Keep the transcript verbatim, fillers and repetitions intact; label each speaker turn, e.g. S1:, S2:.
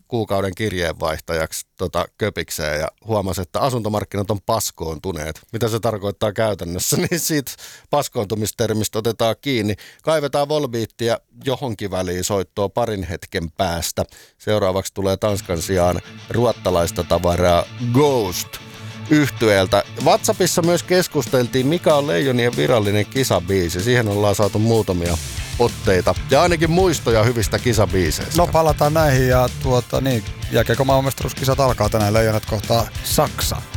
S1: kuukauden kirjeenvaihtajaksi tota, Köpikseen ja huomasi, että asuntomarkkinat on paskoontuneet. Mitä se tarkoittaa käytännössä? Niin siitä paskoontumistermistä otetaan kiinni. Kaivetaan Volbeatia johonkin väliin soittoa parin hetken päästä. Seuraavaksi tulee Tanskan sijaan ruottalaista tavaraa Ghost -yhtyeeltä. WhatsAppissa myös keskusteltiin, mikä on Leijonien virallinen kisabiisi. Siihen ollaan saatu muutamia otteita ja ainakin muistoja hyvistä kisabiiseistä.
S2: No palataan näihin ja tuota niin, jääkiekko maailmanmestaruuskisat alkaa tänään, Leijonat kohtaa Saksa.